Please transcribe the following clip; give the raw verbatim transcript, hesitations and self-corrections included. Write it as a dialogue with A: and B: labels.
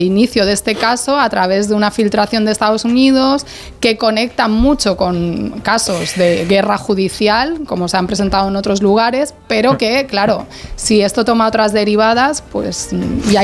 A: inicio de este caso a través de una filtración de Estados Unidos que conecta mucho con casos de guerra judicial, como se han presentado en otros lugares, pero que, claro, si esto toma otras derivadas, pues ya